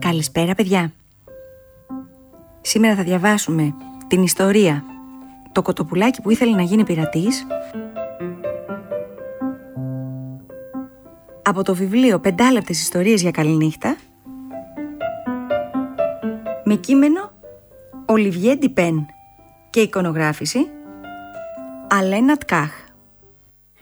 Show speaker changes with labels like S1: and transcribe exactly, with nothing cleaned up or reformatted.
S1: Καλησπέρα παιδιά. Σήμερα θα διαβάσουμε την ιστορία «Το κοτοπουλάκι που ήθελε να γίνει πειρατής» από το βιβλίο «Πεντάλεπτες ιστορίες για καληνύχτα» με κείμενο Ολιβιέ Ντιπέν και εικονογράφηση Αλένα Τκάχ.